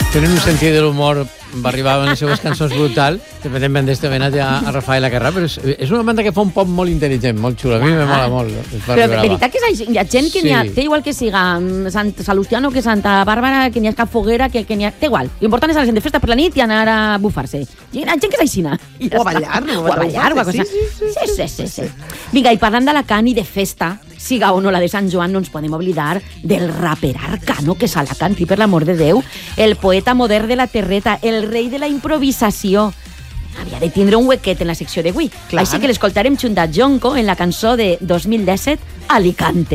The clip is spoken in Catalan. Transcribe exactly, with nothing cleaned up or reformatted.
Tenen un sentit de l'humor, va arribar en les seves cançons brutal, dependent d'este homenatge a, a Rafael Acarrà, però és, és una banda que fa un pop molt intel·ligent, molt xulo, a mi me mola molt. Però de veritat que hi ha gent que Sí. n'hi ha, té igual que siga Sant Salustiano que Santa Bàrbara, que n'hi ha cap foguera, que, que n'hi ha... Té igual, l'important és anar de festa per la nit i anar a bufar-se. Hi ha gent que és aixina. I ja O a està. ballar, no? O a ballar, o a cosa. Sí, sí, sí, sí, sí, sí, sí. Vinga, i parlant d'Alacant i de festa, siga o no la de Sant Joan, no ens podem oblidar del raper Arcano, que és Alacant, i per l'amor de Déu, el poeta modern de la terreta, el rei de la improvisació. Havia de tindre un huequet en la secció d'avui. Clar. Així que l'escoltarem junt a Jonco en la cançó de dos mil disset, Alicante.